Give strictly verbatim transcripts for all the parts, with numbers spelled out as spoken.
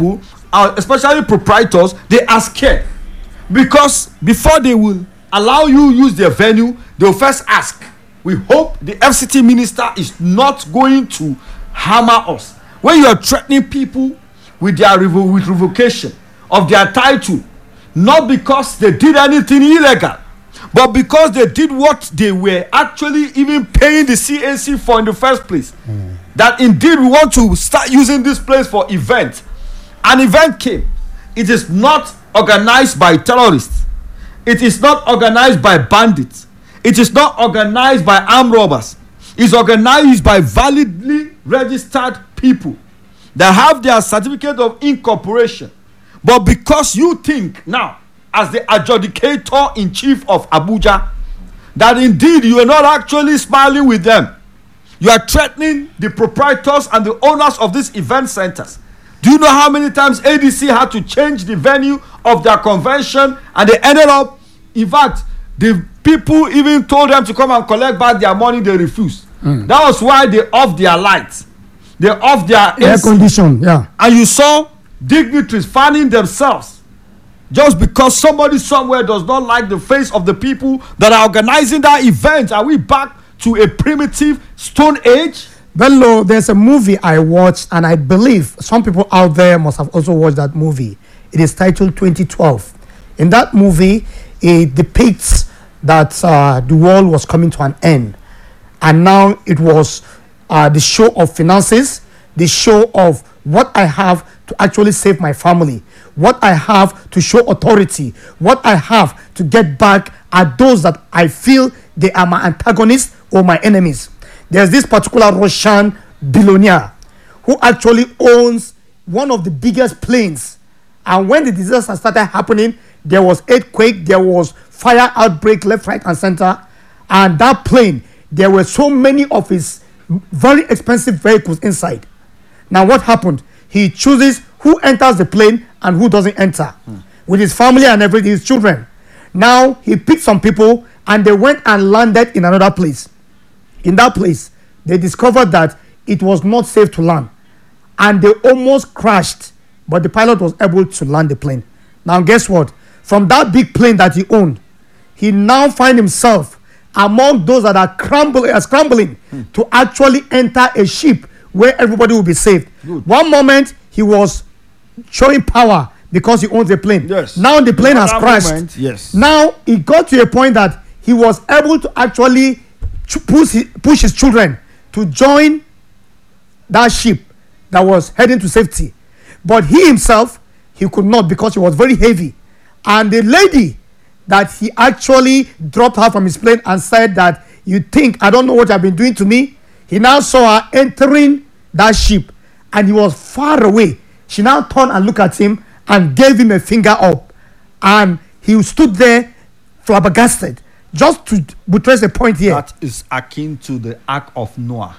people, uh, especially proprietors, they are scared because before they will allow you use their venue, they will first ask. We hope the F C T minister is not going to hammer us when you are threatening people with their revo- with revocation of their title, not because they did anything illegal, but because they did what they were actually even paying the C A C for in the first place. Mm. That indeed we want to start using this place for event. An event came. It is not organized by terrorists. It is not organized by bandits. It is not organized by armed robbers. It's organized by validly registered people that have their certificate of incorporation. But because you think now, as the adjudicator in chief of Abuja, that indeed you are not actually smiling with them, you are threatening the proprietors and the owners of these event centers. Do you know how many times A D C had to change the venue of their convention, and they ended up, in fact, the people even told them to come and collect back their money, they refused. Mm. That was why they off their lights, they off their air condition, yeah. And you saw dignitaries fanning themselves just because somebody somewhere does not like the face of the people that are organizing that event. Are we back to a primitive stone age? Bello, there's a movie I watched, and I believe some people out there must have also watched that movie. It is titled twenty twelve. In that movie, it depicts that uh, the world was coming to an end, and now it was uh, the show of finances, the show of what I have to actually save my family, what I have to show authority, what I have to get back at those that I feel they are my antagonists or my enemies. There's this particular Russian billionaire who actually owns one of the biggest planes, and when the disaster started happening, there was earthquake, there was fire outbreak left, right, and center, and that plane, there were so many of his very expensive vehicles inside. Now what happened? He chooses who enters the plane and who doesn't enter, hmm. with his family and everything, his children. Now he picked some people and they went and landed in another place. In that place, they discovered that it was not safe to land, and they almost crashed, but the pilot was able to land the plane. Now guess what? From that big plane that he owned, he now finds himself among those that are scrambling, are scrambling hmm. to actually enter a ship where everybody will be saved. Good. One moment he was showing power because he owns a plane. Yes. Now the plane has crashed. Moment, yes. Now it got to a point that he was able to actually push his, push his children to join that ship that was heading to safety. But he himself, he could not because he was very heavy. And the lady that he actually dropped her from his plane and said that, you think I don't know what you have been doing to me? He now saw her entering that ship and he was far away. She now turned and looked at him and gave him a finger up. And he stood there flabbergasted. Just to buttress the point here. That is akin to the Ark of Noah.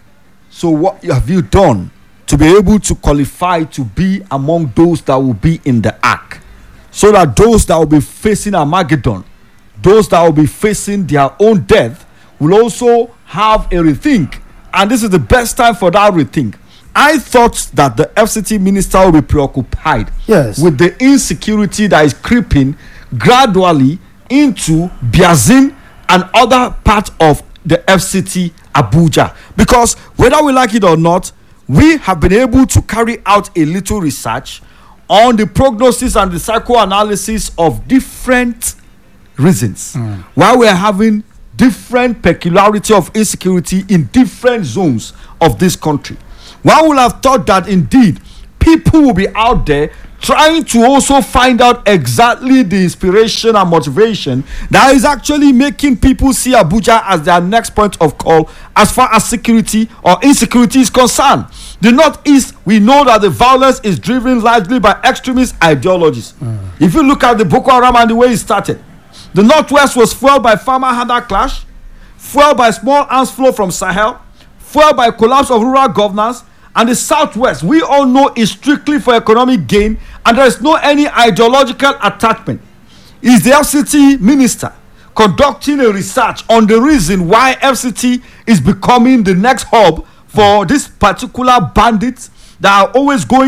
So what have you done to be able to qualify to be among those that will be in the ark? So that those that will be facing Armageddon, those that will be facing their own death, will also have a rethink. And this is the best time for that rethink. I thought that the F C T minister will be preoccupied yes. with the insecurity that is creeping gradually into Biazin and other parts of the F C T Abuja. Because whether we like it or not, we have been able to carry out a little research on the prognosis and the psychoanalysis of different reasons mm. why we are having different peculiarity of insecurity in different zones of this country. One would have thought that indeed people will be out there trying to also find out exactly the inspiration and motivation that is actually making people see Abuja as their next point of call as far as security or insecurity is concerned. The Northeast, we know that the violence is driven largely by extremist ideologies. Mm. If you look at the Boko Haram and the way it started, the Northwest was fueled by farmer-hunter clash, fueled by small arms flow from Sahel, fueled by collapse of rural governance, and the Southwest, we all know, is strictly for economic gain, and there is no any ideological attachment. Is the F C T minister conducting a research on the reason why F C T is becoming the next hub for these particular bandits that are always going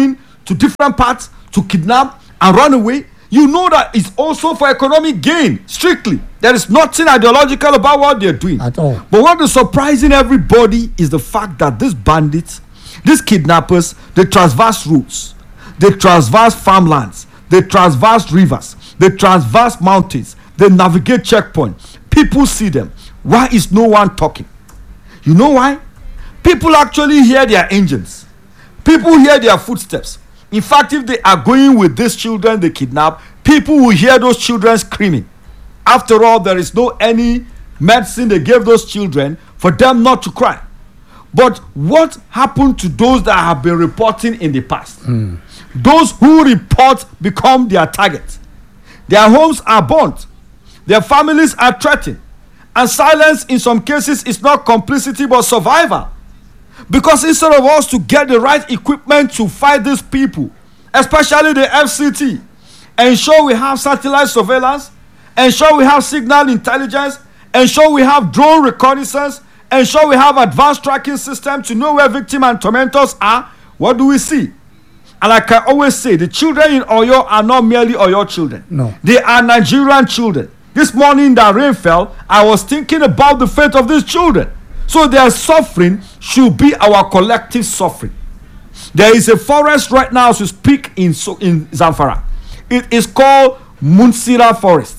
to different parts to kidnap and run away, you know that it's also for economic gain, strictly. There is nothing ideological about what they're doing. At all. But what is surprising everybody is the fact that these bandits, these kidnappers, they traverse roads, they traverse farmlands, they traverse rivers, they traverse mountains, they navigate checkpoints. People see them. Why is no one talking? You know why? People actually hear their engines. People hear their footsteps. In fact, if they are going with these children they kidnap, people will hear those children screaming. After all, there is no any medicine they gave those children for them not to cry. But what happened to those that have been reporting in the past? Mm. Those who report become their target. Their homes are burnt. Their families are threatened. And silence in some cases is not complicity but survival. Because instead of us to get the right equipment to fight these people, especially the F C T, ensure we have satellite surveillance, ensure we have signal intelligence, ensure we have drone reconnaissance, ensure we have advanced tracking system to know where victims and tormentors are, what do we see? And like I always say, the children in Oyo are not merely Oyo children. No. They are Nigerian children. This morning that rain fell, I was thinking about the fate of these children. So their suffering should be our collective suffering. There is a forest right now as we speak in, in Zamfara. It is called Munsira Forest.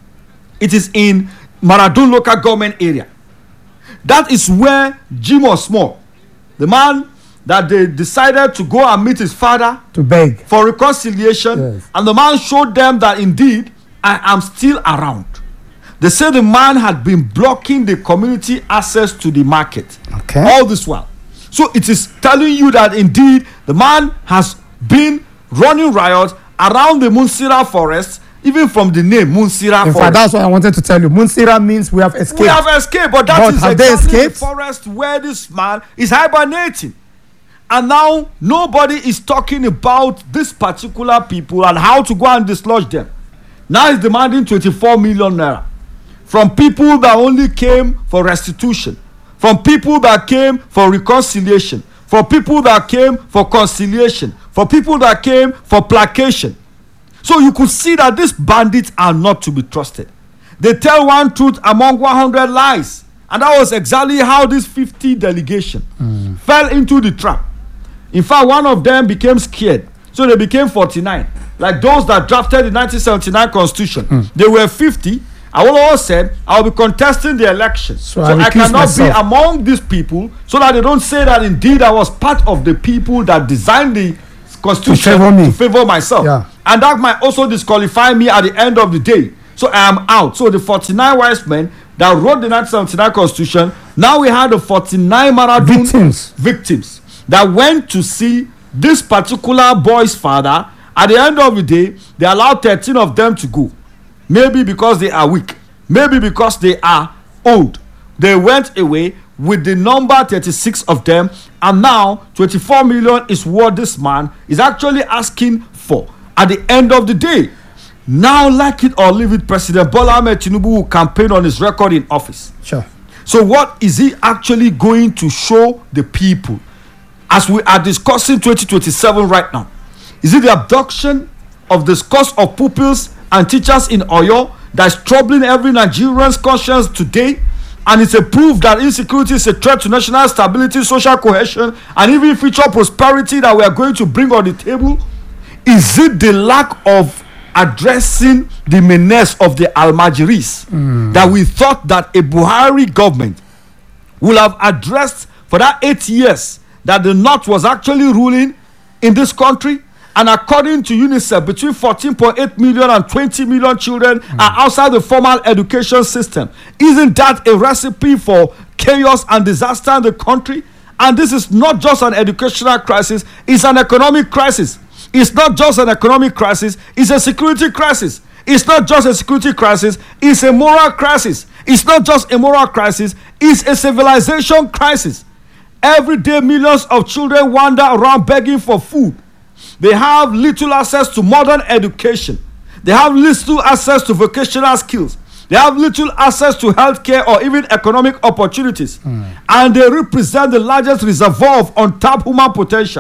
It is in Maradun local government area. That is where Jim Osmo, the man that they decided to go and meet his father to beg for reconciliation, yes. And the man showed them that indeed I am still around. They say the man had been blocking the community access to the market. Okay. All this while. So it is telling you that indeed the man has been running riots around the Munsira forest, even from the name Munsira In forest. fact, that's what I wanted to tell you. Munsira means we have escaped. We have escaped, but that but is have they exactly escaped? the forest where this man is hibernating. And now nobody is talking about this particular people and how to go and dislodge them. Now he's demanding twenty-four million naira. From people that only came for restitution, from people that came for reconciliation, for people that came for conciliation, for people that came for placation. So you could see that these bandits are not to be trusted. They tell one truth among one hundred lies. And that was exactly how this fifty delegation mm. fell into the trap. In fact, one of them became scared. So they became forty-nine. Like those that drafted the nineteen seventy-nine constitution. Mm. They were fifty. Awolowo said, I will be contesting the election. So, so I, I cannot myself. be among these people so that they don't say that indeed I was part of the people that designed the constitution to favor, me. To favor myself. Yeah. And that might also disqualify me at the end of the day. So I am out. So the forty-nine wise men that wrote the nineteen seventy-nine constitution, now we had the forty-nine Maradun victims. victims that went to see this particular boy's father. At the end of the day, they allowed thirteen of them to go. Maybe because they are weak. Maybe because they are old. They went away with the number thirty-six of them. And now twenty-four million is what this man is actually asking for at the end of the day. Now, like it or leave it, President Bola Ahmed Tinubu will campaign on his record in office. Sure. So what is he actually going to show the people as we are discussing twenty twenty-seven right now? Is it the abduction of the scores of pupils and teachers in Oyo that's troubling every Nigerian's conscience today? And it's a proof that insecurity is a threat to national stability, social cohesion, and even future prosperity that we are going to bring on the table? Is it the lack of addressing the menace of the Almajiris mm. that we thought that a Buhari government will have addressed for that eight years that the North was actually ruling in this country? And according to UNICEF, between fourteen point eight million and twenty million children mm. are outside the formal education system. Isn't that a recipe for chaos and disaster in the country? And this is not just an educational crisis, it's an economic crisis. It's not just an economic crisis, it's a security crisis. It's not just a security crisis, it's a moral crisis. It's not just a moral crisis, it's a civilization crisis. Every day, millions of children wander around begging for food. They have little access to modern education. They have little access to vocational skills. They have little access to healthcare or even economic opportunities. Mm. And they represent the largest reservoir of untapped human potential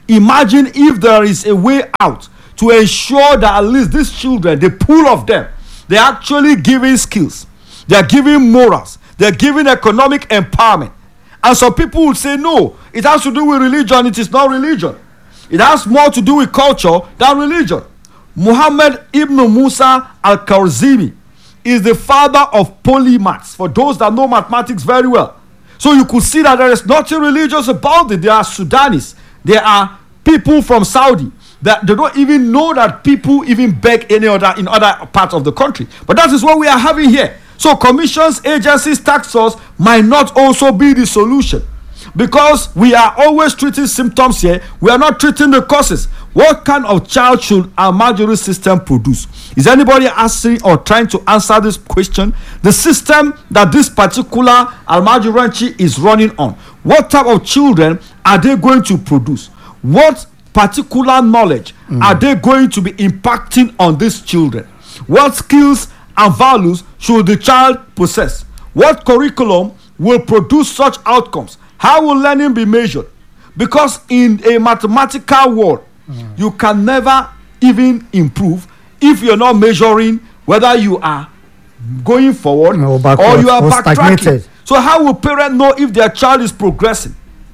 Imagine if there is a way out to ensure that at least these children, the pool of them, they're actually giving skills, they're giving morals, they're giving economic empowerment. And some people would say, no, it has to do with religion. It is not religion. It has more to do with culture than religion. Muhammad ibn Musa al-Khwarizmi is the father of polymaths, for those that know mathematics very well. So you could see that there is nothing religious about it. There are Sudanese, there are people from Saudi that they don't even know that people even beg any other in other parts of the country. But that is what we are having here. So commissions, agencies, tax laws might not also be the solution, because we are always treating symptoms here. We are not treating the causes. What kind of child should our Almajiri system produce? Is anybody asking or trying to answer this question? The system that this particular Almajiri is running on, what type of children are they going to produce? What particular knowledge mm. are they going to be impacting on these children? What skills and values should the child possess? What curriculum will produce such outcomes? How will learning be measured? Because in a mathematical world, mm. you can never even improve if you're not measuring whether you are going forward no, or you are backtracking. So how will parents know if their child is progressing?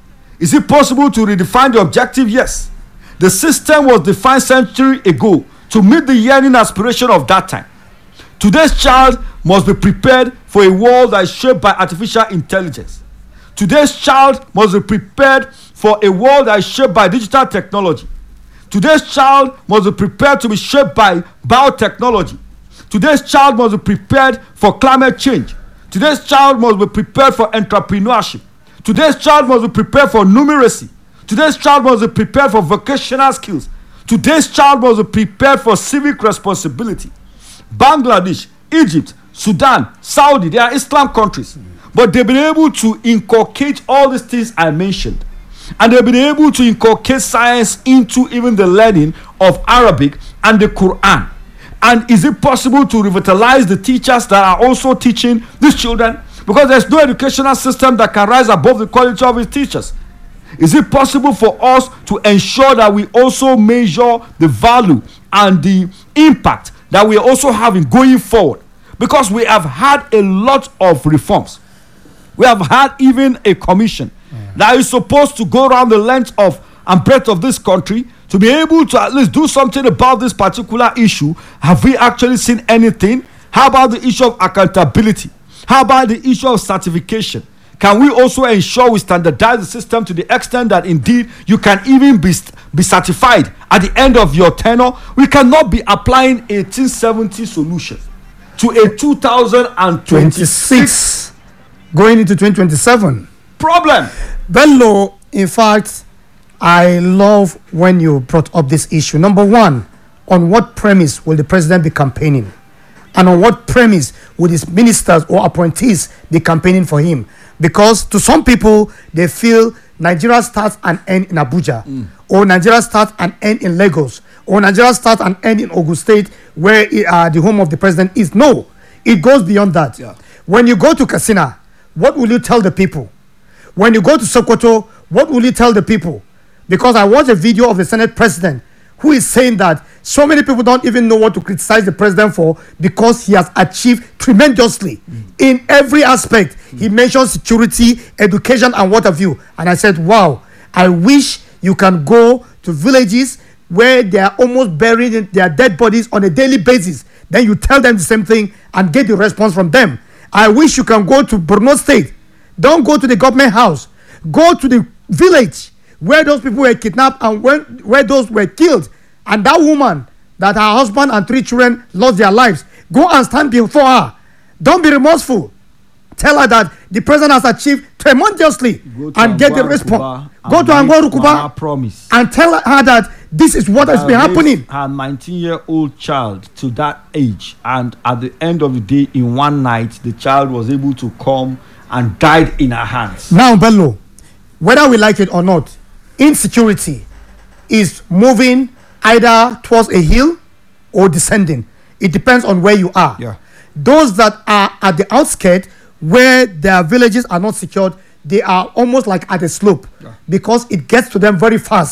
Is it possible to redefine the objective? Yes. The system was defined century ago to meet the yearning aspiration of that time. Today's child must be prepared for a world that is shaped by artificial intelligence. Today's child must be prepared for a world that is shaped by digital technology. Today's child must be prepared to be shaped by biotechnology. Today's child must be prepared for climate change. Today's child must be prepared for entrepreneurship. Today's child must be prepared for numeracy. Today's child must be prepared for vocational skills. Today's child must be prepared for civic responsibility. Bangladesh, Egypt, Sudan, Saudi, they are Islam countries. But they've been able to inculcate all these things I mentioned. And they've been able to inculcate science into even the learning of Arabic and the Quran. And is it possible to revitalize the teachers that are also teaching these children? Because there's no educational system that can rise above the quality of its teachers. Is it possible for us to ensure that we also measure the value and the impact that we are also having going forward? Because we have had a lot of reforms. We have had even a commission mm. that is supposed to go around the length of and breadth of this country to be able to at least do something about this particular issue. Have we actually seen anything? How about the issue of accountability? How about the issue of certification? Can we also ensure we standardize the system to the extent that indeed you can even be, be certified at the end of your tenure? We cannot be applying eighteen seventy solution to a two thousand twenty-six going into twenty twenty-seven problem. Bello, in fact, I love when you brought up this issue. Number one, on what premise will the president be campaigning? And on what premise would his ministers or appointees be campaigning for him? Because to some people, they feel Nigeria starts and ends in Abuja, mm. or Nigeria starts and ends in Lagos, or Nigeria starts and ends in Ogun State, where it, uh, the home of the president is. No, it goes beyond that. Yeah. When you go to Katsina, what will you tell the people? When you go to Sokoto, what will you tell the people? Because I watched a video of the Senate president who is saying that so many people don't even know what to criticize the president for because he has achieved tremendously mm. in every aspect. Mm. He mentioned security, education, and what have you. And I said, wow, I wish you can go to villages where they are almost burying their dead bodies on a daily basis. Then you tell them the same thing and get the response from them. I wish you can go to Borno State. Don't go to the government house. Go to the village where those people were kidnapped and when, where those were killed. And that woman, that her husband and three children lost their lives, go and stand before her. Don't be remorseful. Tell her that the president has achieved tremendously and get the response. Go to Angwa Rukuba and tell her that this is what has been happening. Her nineteen-year-old child to that age, and at the end of the day, in one night, the child was able to come and died in her hands. Now, Bello, whether we like it or not, insecurity is moving either towards a hill or descending. It depends on where you are. Yeah. Those that are at the outskirts where their villages are not secured, they are almost like at a slope, yeah. because it gets to them very fast.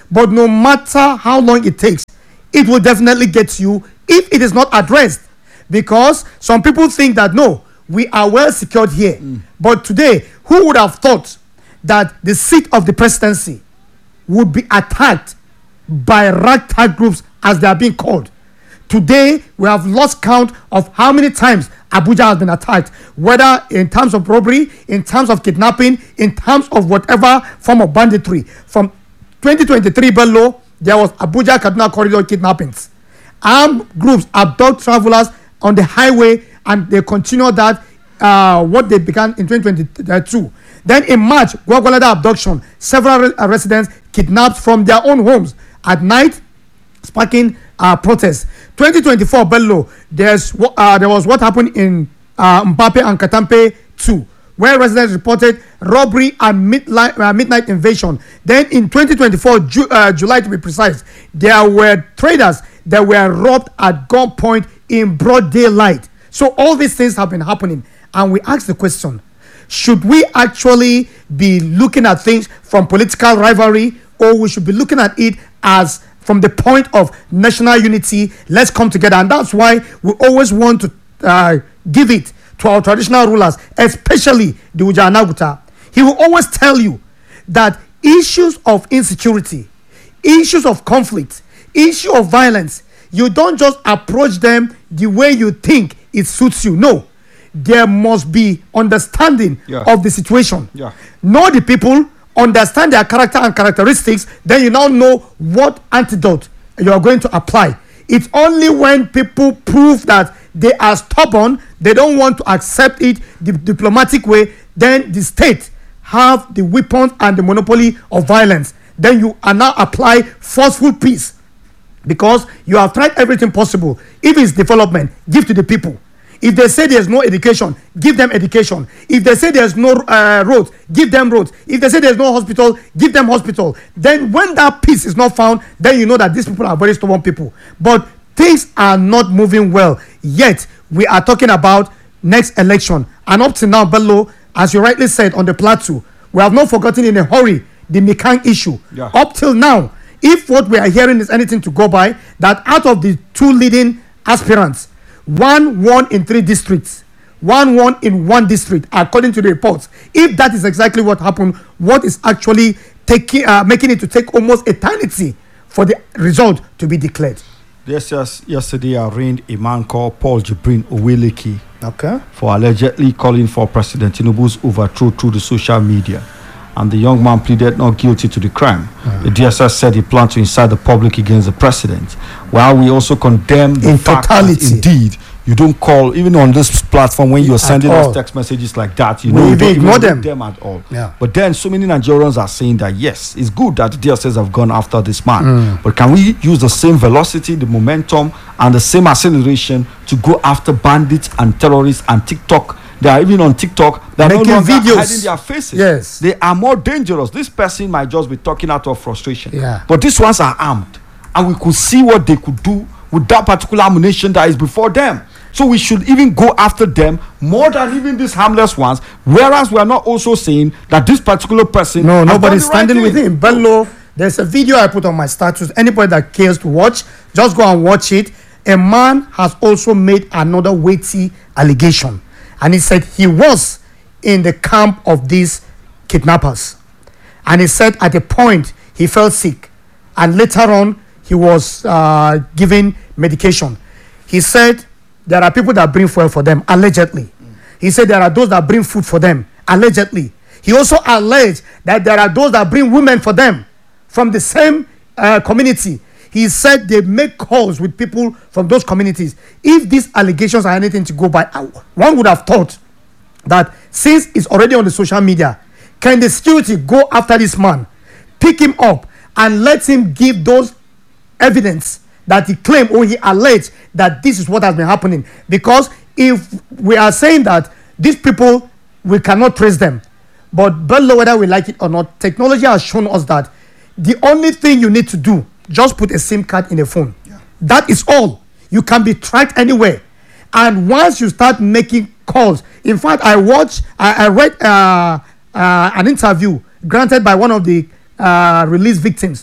But no matter how long it takes, it will definitely get you if it is not addressed. Because some people think that no, we are well secured here. Mm. But today, who would have thought that the seat of the presidency would be attacked by ragtag groups as they are being called? Today, we have lost count of how many times Abuja has been attacked, whether in terms of robbery, in terms of kidnapping, in terms of whatever form of banditry. From twenty twenty-three below, there was Abuja Kaduna corridor kidnappings. Armed groups abduct travelers on the highway, and they continue that, uh, what they began in twenty twenty-two. Then in March, Gwagwalada abduction, several residents kidnapped from their own homes at night, sparking uh, protests. twenty twenty-four Bello, there's uh, there was what happened in uh, Mbappe and Katampe too, where residents reported robbery and midnight, uh, midnight invasion. Then in twenty twenty-four, Ju- uh, July to be precise, there were traders that were robbed at gunpoint in broad daylight. So all these things have been happening, and we ask the question, should we actually be looking at things from political rivalry, or we should be looking at it as from the point of national unity? Let's come together. And that's why we always want to uh, give it to our traditional rulers, especially the Uja Anaguta. He will always tell you that issues of insecurity, issues of conflict, issue of violence, you don't just approach them the way you think it suits you. No, there must be understanding yeah. of the situation. Yeah. Know the people, understand their character and characteristics, then you now know what antidote you are going to apply. It's only when people prove that they are stubborn, they don't want to accept it the diplomatic way, then the state have the weapons and the monopoly of violence. Then you are now apply forceful peace, because you have tried everything possible. If it's development, give to the people. If they say there's no education, give them education. If they say there's no uh, roads, give them roads. If they say there's no hospital, give them hospital. Then when that peace is not found, then you know that these people are very stubborn people. But things are not moving well. Yet, we are talking about next election. And up to now, Bello, as you rightly said on the plateau, we have not forgotten in a hurry the Mikang issue. Yeah. Up till now, if what we are hearing is anything to go by, that out of the two leading aspirants, one won in three districts, one won in one district, according to the reports. If that is exactly what happened, what is actually taking, uh, making it to take almost eternity for the result to be declared? Yes, yes. Yesterday, I arraigned a man called Paul Jibrin Oweleki Okay. for allegedly calling for President Tinubu's overthrow through the social media. And the young man pleaded not guilty to the crime. Mm. The D S S said he planned to incite the public against the president. While we also condemn the in fact totality. that indeed you don't call, even on this platform, when you're sending us text messages like that, you we know, you don't ignore even them. them at all. Yeah. But then so many Nigerians are saying that yes, it's good that the D S S have gone after this man. Mm. But can we use the same velocity, the momentum, and the same acceleration to go after bandits and terrorists and TikTok? They are even on TikTok. They are Making no longer videos. hiding their faces. Yes. They are more dangerous. This person might just be talking out of frustration. Yeah. But these ones are armed. And we could see what they could do with that particular ammunition that is before them. So we should even go after them more than even these harmless ones. Whereas we are not also saying that this particular person... No, has nobody's done the right standing with thing. him. Bello, there's a video I put on my status. Anybody that cares to watch, just go and watch it. A man has also made another weighty allegation. And he said he was in the camp of these kidnappers. And he said at a point he felt sick. And later on, he was uh, given medication. He said there are people that bring fuel for them, allegedly. Mm. He said there are those that bring food for them, allegedly. He also alleged that there are those that bring women for them from the same uh, community. He said they make calls with people from those communities. If these allegations are anything to go by, one would have thought that since it's already on the social media, can the security go after this man, pick him up, and let him give those evidence that he claimed or he alleged that this is what has been happening? Because if we are saying that these people, we cannot trace them, but below whether we like it or not, technology has shown us that the only thing you need to do, just put a SIM card in the phone. Yeah. That is all. You can be tracked anywhere. And once you start making calls, in fact, I watched, I, I read uh, uh, an interview granted by one of the uh, released victims.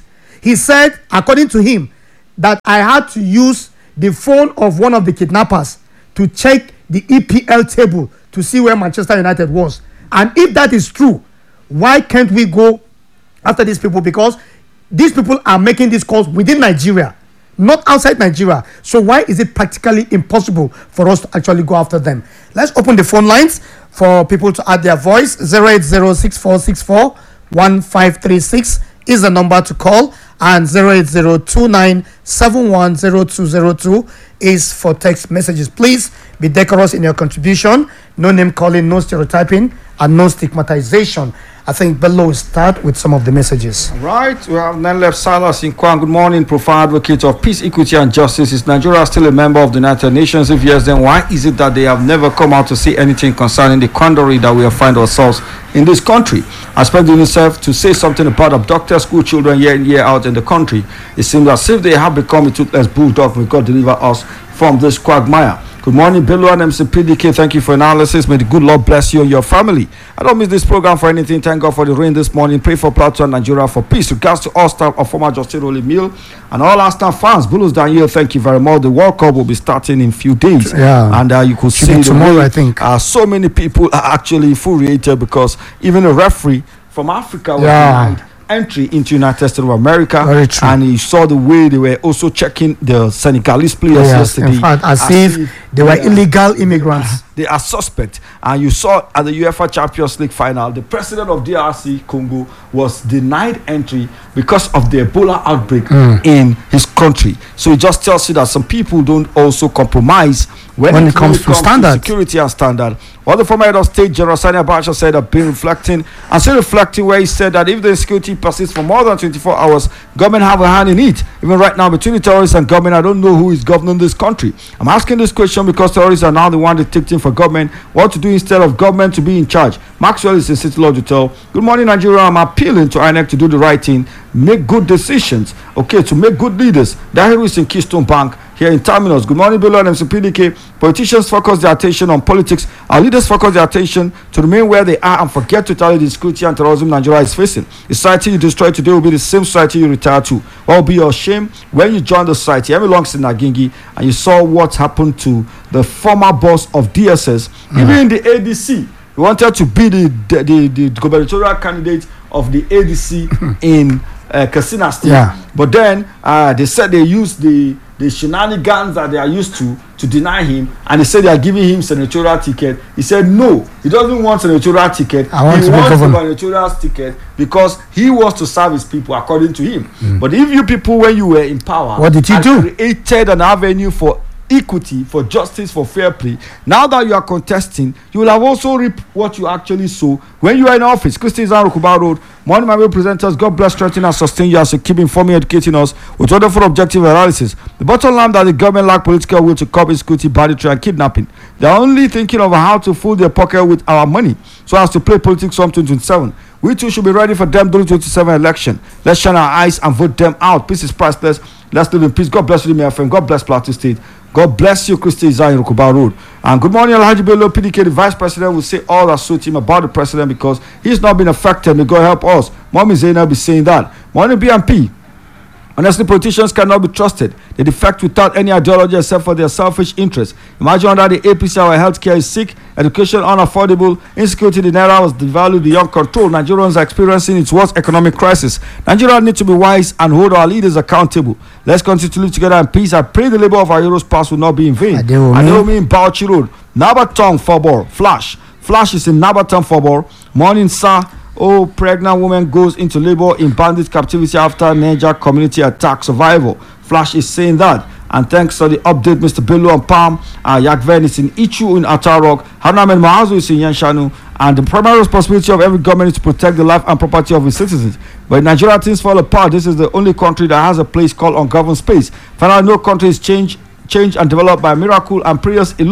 He said, according to him, that I had to use the phone of one of the kidnappers to check the E P L table to see where Manchester United was. And if that is true, why can't we go after these people? Because these people are making these calls within Nigeria, not outside Nigeria. So why is it practically impossible for us to actually go after them? Let's open the phone lines for people to add their voice. zero eight zero six four six four one five three six is the number to call, and zero eight zero two nine seven one zero two zero two is for text messages. Please be decorous in your contribution. No name calling, no stereotyping, and no stigmatization. I think Bello will start with some of the messages. Right, we have none left. Silas in Kwan. Good morning, profile advocate of peace, equity, and justice. Is Nigeria still a member of the United Nations? If yes, then why is it that they have never come out to say anything concerning the quandary that we find ourselves in this country? I expect UNICEF to say something about abducted school children year in, year out in the country. It seems as if they have become a toothless bulldog. May God deliver us from this quagmire. Good morning, Bello and M C P D K. Thank you for analysis. May the good Lord bless you and your family. I don't miss this program for anything. Thank God for the rain this morning. Pray for Plateau and Nigeria for peace. Regards to all staff of former Justin Rowley Mill and all our staff fans. Bulus Daniel, thank you very much. The World Cup will be starting in a few days. Yeah. And uh, you could Should see be tomorrow, way, I think. Uh, so many people are actually infuriated because even a referee from Africa was Yeah. denied entry into United States of America. Very true. And you saw the way they were also checking the Senegalese players Yes, yesterday. in fact, as, if, they were yeah, illegal immigrants. they are suspect. And you saw at the UEFA Champions League final, the president of D R C Congo was denied entry because of the Ebola outbreak Mm. in his country. So it just tells you that some people don't also compromise when, When it, it comes to standard. security and standard. Well, the former head of state, General Sani Abacha, said I've been reflecting and still reflecting where he said that if the insecurity persists for more than twenty-four hours, government have a hand in it. Even right now, between the terrorists and government, I don't know who is governing this country. I'm asking this question because terrorists are now the one dictating for government what to do instead of government to be in charge. Maxwell is in City Lodge Hotel. Good morning, Nigeria. I'm appealing to I N E C to do the right thing, make good decisions, okay, to make good leaders. Dahiru is in Keystone Bank here in Terminus. Good morning, Bello and M C P D K. Politicians focus their attention on politics. Our leaders focus their attention to remain where they are and forget to tell you the insecurity and terrorism Nigeria is facing. The society you destroy today will be the same society you retire to. What will be your shame when you join the society? Emi Longs in Nagingi, and you saw what happened to the former boss of D S S, mm-hmm. even the A D C. He wanted to be the the, the, the gubernatorial candidate of the A D C in uh, Katsina State. Yeah. But then uh, they said they used the the shenanigans that they are used to to deny him, and they said they are giving him senatorial ticket. He said no, he doesn't want senatorial ticket. I want he to wants governor. gubernatorial ticket because he wants to serve his people according to him. Mm. But if you people, when you were in power, what did you do? Created an avenue for equity, for justice, for fair play. Now that you are contesting, you will have also reap what you actually sow when you are in office. Christy Zanrukuba Road. Morning, my presenters. God bless, strengthen, and sustain you as you keep informing, educating us with wonderful objective analysis. The bottom line that the government lack political will to curb insecurity, banditry, and kidnapping. They are only thinking of how to fill their pocket with our money so as to play politics from twenty twenty-seven. We too should be ready for them during twenty twenty-seven election. Let's shine our eyes and vote them out. Peace is priceless. Let's live in peace. God bless you, my friend. God bless Plateau State. God bless you, Christy Zion Rukuba Road. And good morning, Alhaji Bello P D K. The vice president will say all that suit him about the president because he's not been affected. May God help us. Mommy Zainab be saying that. Morning, B M P. Honestly, politicians cannot be trusted. They defect without any ideology except for their selfish interests. Imagine under the A P C, our healthcare is sick, education unaffordable, insecurity, the naira was devalued beyond control. Nigerians are experiencing its worst economic crisis. Nigeria need to be wise and hold our leaders accountable. Let's continue to live together in peace. I pray the labor of our heroes past will not be in vain. Adeomi in Bauchi Road. Nabaton Fobor. Flash. Flash is in Nabaton Fobor. Morning, sir. Oh, pregnant woman goes into labor in bandit captivity after Niger community attack survival. Flash is saying that. And thanks for the update, Mister Bello and Palm. Uh, Yakven is in Ichu in Atarok. Hanamen Mahazu is in Yanshanu. And the primary responsibility of every government is to protect the life and property of its citizens. But in Nigeria, things fall apart. This is the only country that has a place called ungoverned space. Finally, no country is changed. Changed and developed by miracle and prayers alone.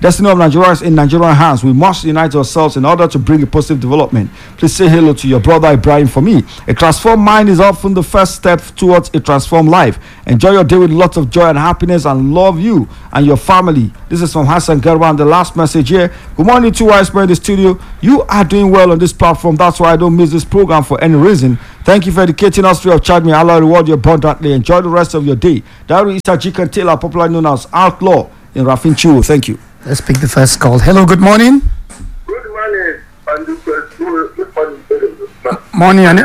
Destiny of Nigeria is in Nigerian hands. We must unite ourselves in order to bring a positive development. Please say hello to your brother Ibrahim for me. A transformed mind is often the first step towards a transformed life. Enjoy your day with lots of joy and happiness, and love you and your family. This is from Hassan Garba, and the last message here. Good morning to Wise in the studio. You are doing well on this platform. That's why I don't miss this program for any reason. Thank you for educating us free of charge. May Allah reward you abundantly. Enjoy the rest of your day. Daru Isajikan Taylor, popularly known as Outlaw in Rafin Chu. Thank you. Let's pick the first call. Hello, good morning. Good morning. Good morning. Morning, Annie.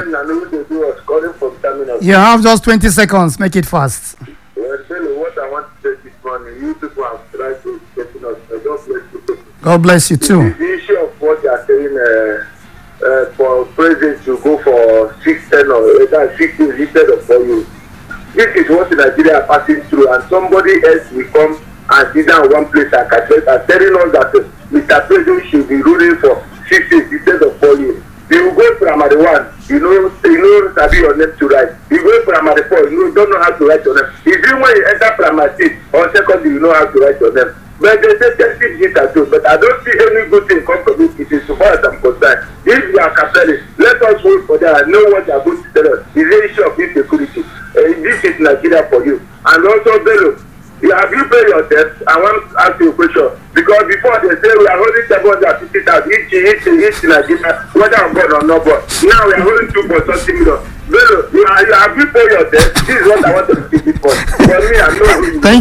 From You have just twenty seconds. Make it fast. Well, tell you what I want to say this morning. You people have tried to get us. God bless you. God bless you too. The issue of what they are saying uh, uh, for president to go for six, ten, or uh, six years instead of four years. This is what Nigeria are passing through, and somebody else will come and sit down one place and calculate and telling us that uh, Mister President should be ruling for six years instead of four years. You go primary one, you know, you know, sabi your name to write. You go primary four, you know, don't know how to write your name. It's even when you enter primary six or secondary, you know how to write your name. But they say testing it at all, but I don't see any good thing come from it. It is so far as I'm concerned. If you are capitalists, let us wait for that and know what they are going to tell us. It's a issue of insecurity. Uh, this is Nigeria for you. And also, Bello, you have you paid your debt? I want to ask you a question. Because before they say we are holding seven hundred fifty thousand each, each, each Nigeria, whether I'm born or not born. Now we are holding two point something million. Bello, you, are, you have you paid your debt? This is what I want to speak it for. For me, I'm not. Thank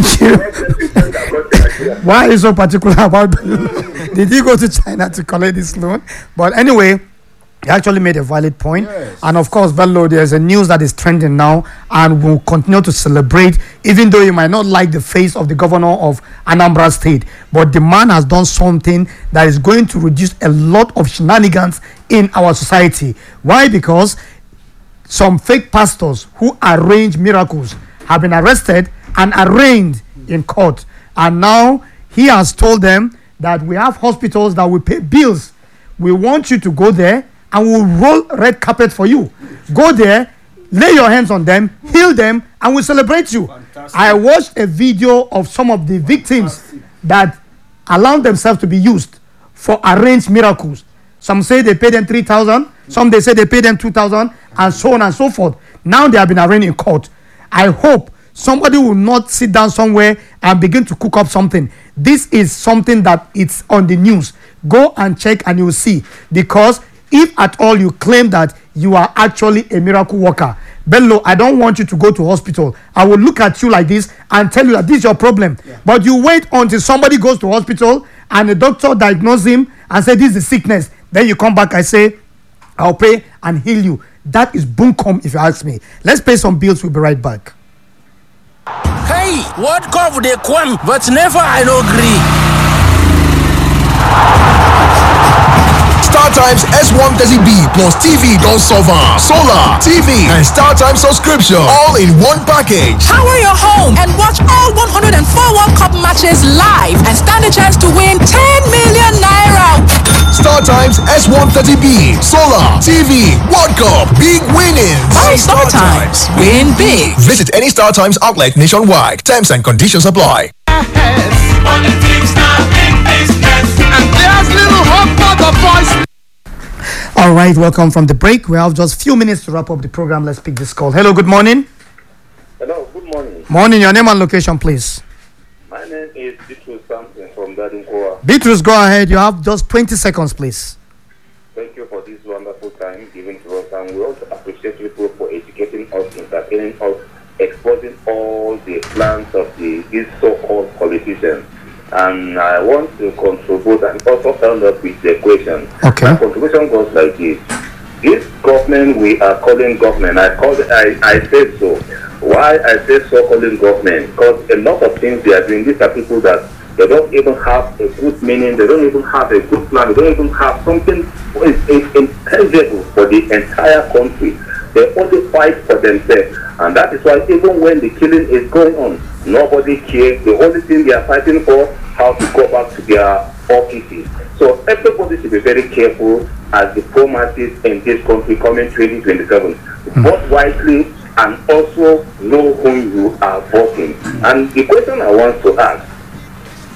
you. Why are you so particular about did you go to China to collect this loan? But anyway, he actually made a valid point. Yes. And of course, Bello, there's a news that is trending now, and we'll continue to celebrate, even though you might not like the face of the governor of Anambra State. But the man has done something that is going to reduce a lot of shenanigans in our society. Why? Because some fake pastors who arrange miracles have been arrested and arraigned in court. And now he has told them that we have hospitals that will pay bills. We want you to go there and we'll roll red carpet for you. Go there, lay your hands on them, heal them, and we'll celebrate you. Fantastic. I watched a video of some of the victims Fantastic. that allowed themselves to be used for arranged miracles. Some say they paid them three thousand, some they say they paid them two thousand, and so on and so forth. Now they have been arraigned in court. I hope somebody will not sit down somewhere and begin to cook up something. This is something that it's on the news. Go and check and you'll see. Because if at all you claim that you are actually a miracle worker, Bello, I don't want you to go to hospital. I will look at you like this and tell you that this is your problem. Yeah. But you wait until somebody goes to hospital and the doctor diagnoses him and say this is sickness. Then you come back and say, I'll pay and heal you. That is bunkum if you ask me. Let's pay some bills. We'll be right back. Hey, what cover they come, but never I no agree. StarTimes S one thirty B plus T V don't solve am. Solar, T V, and StarTimes subscription all in one package. Power your home and watch all one hundred four World Cup matches live and stand a chance to win ten million naira. StarTimes S one thirty B, Solar, T V, World Cup, big winnings. Buy StarTimes, win big. Visit any StarTimes outlet nationwide. Terms and conditions apply. All right, welcome from the break. We have just a few minutes to wrap up the program. Let's pick this call. Hello, good morning. Hello, good morning. Morning, your name and location, please. My name is Bitrus Samson from Dadinkoa. Bitrus, go ahead. You have just twenty seconds, please. Thank you for this wonderful time given to us, and we also appreciate people for educating us, entertaining us, exposing all the plans of the these so-called politicians. And I want to contribute and also end up with the question. Okay. My contribution goes like this. This government we are calling government, I call it, I, I said so. Why I say so calling government? Because a lot of things they are doing, these are people that they don't even have a good meaning, they don't even have a good plan, they don't even have something intangible for the entire country. They only fight for themselves. And that is why even when the killing is going on, nobody cares. The only thing they are fighting for, how to go back to their offices. So everybody should be very careful as diplomats in this country coming twenty twenty-seven. Mm-hmm. Vote wisely and also know whom you are voting. And the question I want to ask,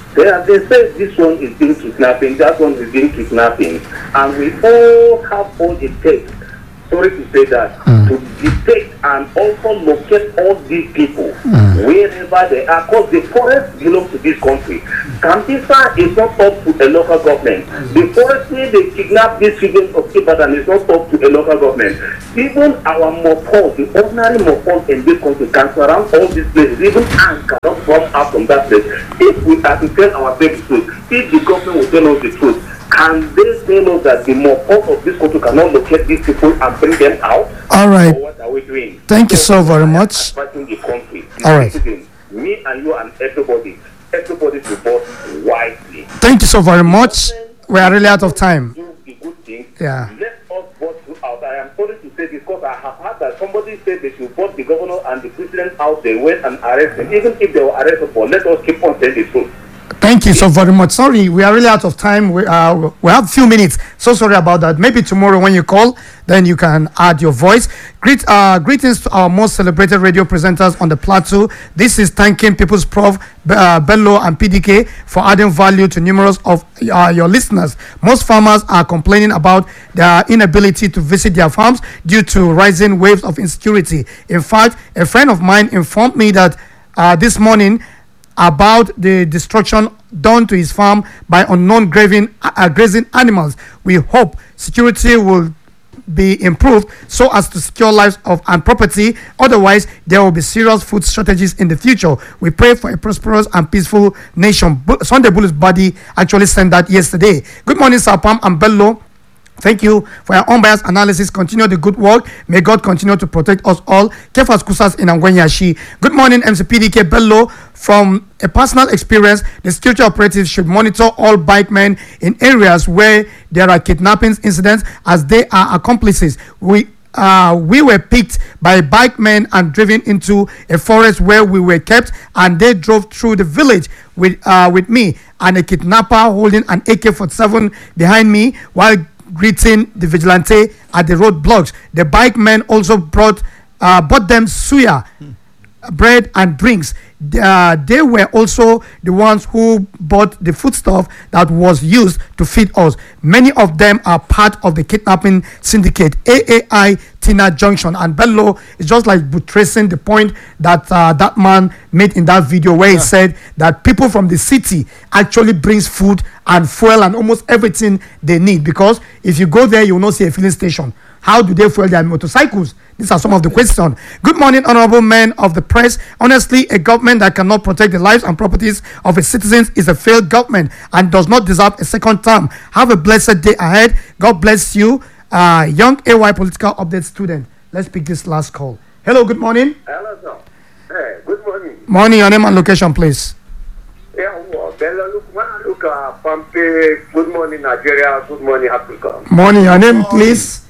They have they say this one is being kidnapping, that one is being kidnapping, and we all have all it takes. Sorry to say that, mm. to detect and also locate all these people mm. wherever they are, because the forest belongs to this country. Kambisa is not up to a local government. The forest where they kidnap these children of Ibadan is not up to a local government. Even our mopos, the ordinary mopos in this country can surround all these places. Even ants cannot come out from that place. If we are to tell ourselves the truth, if the government will tell us the truth, can they tell us that the mopos of this country cannot locate these people and bring them out? All right. Or what are we doing? Thank you so very much. The country. All right. Me and you and everybody, everybody should vote wisely. Thank you so very much. We are really out of time. Do the good thing. Yeah. Let us vote out. I am sorry to say this because I have heard that somebody said they should vote the governor and the president out. They went and arrest them. Even if they were arrested for, let us keep on saying the truth. Thank you so very much. Sorry, we are really out of time. We uh, we have a few minutes. So sorry about that. Maybe tomorrow when you call, then you can add your voice. Greet, uh, greetings to our most celebrated radio presenters on the plateau. This is thanking People's Prof uh, Bello and P D K for adding value to numerous of uh, your listeners. Most farmers are complaining about their inability to visit their farms due to rising waves of insecurity. In fact, a friend of mine informed me that uh, this morning about the destruction done to his farm by unknown grazing, uh, grazing animals. We hope security will be improved so as to secure lives of and property. Otherwise, there will be serious food shortages in the future. We pray for a prosperous and peaceful nation. Bu- Sunday Bullet's body actually sent that yesterday. Good morning, Sir Pam and Bello. Thank you for your unbiased analysis. Continue the good work. May God continue to protect us all. Kefas Kusas in Angwenyashi. Good morning, M C P D K Bello. From a personal experience, the security operatives should monitor all bike men in areas where there are kidnapping incidents, as they are accomplices. We uh, we were picked by bike men and driven into a forest where we were kept, and they drove through the village with uh, with me and a kidnapper holding an A K forty-seven behind me while greeting the vigilante at the roadblocks. The bike men also brought uh, bought them suya, hmm. bread and drinks. Uh, they were also the ones who bought the foodstuff that was used to feed us. Many of them are part of the kidnapping syndicate. A A I Tina Junction and Bello is just like buttressing the point that uh, that man made in that video where yeah. he said that people from the city actually brings food and fuel and almost everything they need, because if you go there you will not see a filling station. How do they fuel their motorcycles? These are some of the questions. Good morning, honorable men of the press. Honestly, a government that cannot protect the lives and properties of its citizens is a failed government and does not deserve a second term. Have a blessed day ahead. God bless you. Uh, young A Y Political Update student. Let's pick this last call. Hello, good morning. Hello, sir. Hey, good morning. Morning, your name and location, please. Yeah, well, Bella, look, when I look at Pampe, good morning, Nigeria, good morning, Africa. Morning, your name, please.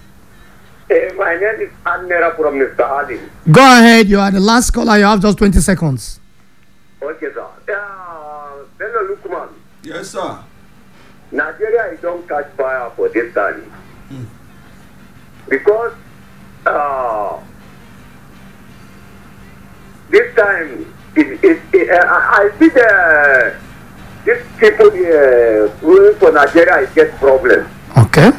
Hey, my name is Annera from Mister Ali. Go ahead, you are the last caller. You have just twenty seconds. Okay, sir. Uh, Bello Lukman. Yes, sir. Nigeria don't catch fire for this time. Hmm. Because uh, this time, it, it, it, uh, I see the these people here ruling for Nigeria is get problems. Okay.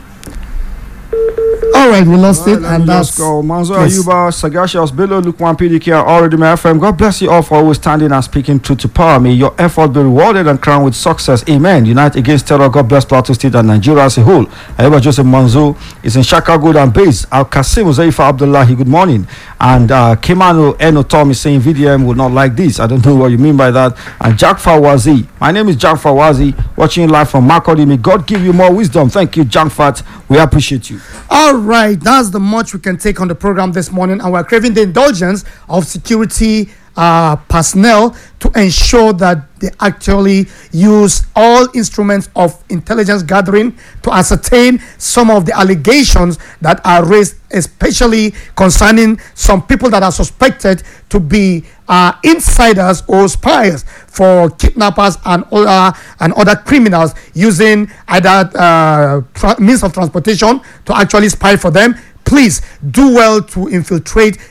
All right, we lost All it, right, and let's that's go. Manzo yes. Ayuba, Sagashas, Bello, Lukman, P D K, already my F M. God bless you all for always standing and speaking truth to power. May your effort be rewarded and crowned with success. Amen. Unite against terror. God bless Plateau State and Nigeria as a whole. Ayuba Joseph Manzo is in Shakago and base. Al Kasim Zaifa Abdullahi, good morning. And uh, Kemano Eno Tom is saying V D M would not like this. I don't know what you mean by that. And Jack Fawazi. My name is Jack Fawazi, watching live from Makodi. May God give you more wisdom. Thank you, Jack Fat. We appreciate you. All right, that's the much we can take on the program this morning, and we're craving the indulgence of security uh, personnel to ensure that they actually use all instruments of intelligence gathering to ascertain some of the allegations that are raised, especially concerning some people that are suspected to be uh, insiders or spies for kidnappers and other and other criminals, using either uh, tra- means of transportation to actually spy for them. Please do well to infiltrate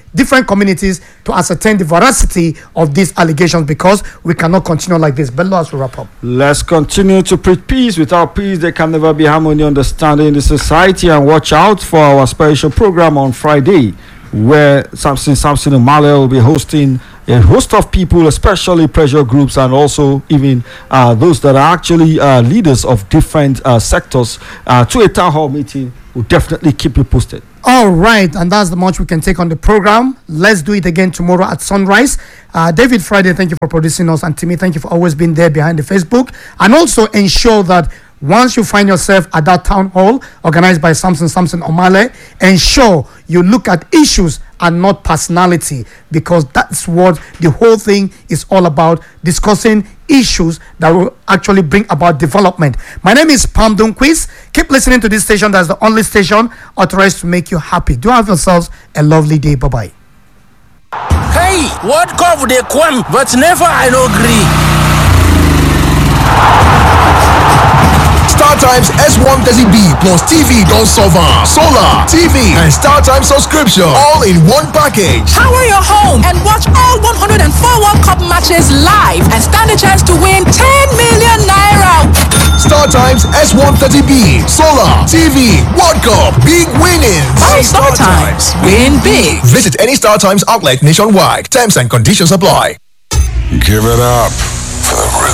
different communities to ascertain the veracity of these allegations, because we cannot continue like this. Bello, as we wrap up. Let's continue to preach peace. Without peace, there can never be harmony, understanding in the society. And watch out for our special program on Friday, where Samson Samson Omale will be hosting a host of people, especially pressure groups, and also even uh, those that are actually uh, leaders of different uh, sectors uh, to a town hall meeting. We'll definitely keep you posted. All right, and that's the much we can take on the program. Let's do it again tomorrow at sunrise. Uh, David Friday, thank you for producing us, and Timmy, thank you for always being there behind the Facebook, and also ensure that once you find yourself at that town hall organized by Samson Samson Omale, ensure you look at issues and not personality, because that's what the whole thing is all about, discussing issues that will actually bring about development. My name is Pam Dunquiz. Keep listening to this station. That's the only station authorized to make you happy. Do have yourselves a lovely day. Bye-bye. Hey, what cover they come, but never I no agree. StarTimes S one thirty B plus T V don't solve am. Solar, T V, and StarTimes subscription all in one package. Power your home and watch all one hundred four World Cup matches live and stand a chance to win ten million naira. StarTimes S one thirty B, Solar, T V, World Cup, big winnings. Buy StarTimes, win big. Visit any StarTimes outlet nationwide. Terms and conditions apply. Give it up